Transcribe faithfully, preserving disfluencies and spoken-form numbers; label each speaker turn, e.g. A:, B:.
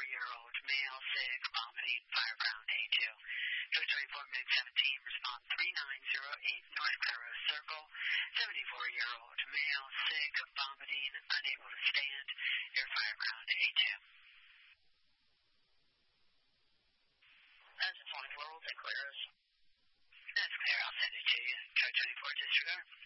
A: seventy-four-year-old male, sick, vomiting, fireground A two. Code twenty-four, M I G seventeen, response three nine zero eight, North Claros Circle. seventy-four-year-old male, sick, vomiting, unable to stand, air fireground A two.
B: That's twenty-four, we'll take Claros.
A: That's clear, I'll send it to you. Code twenty-four, disregard.